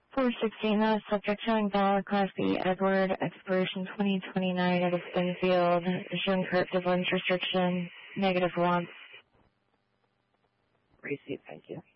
416, subject showing valid Class B Edward, expiration 2029 at a Springfield, showing corrective lens restriction, -1. Receipt, thank you.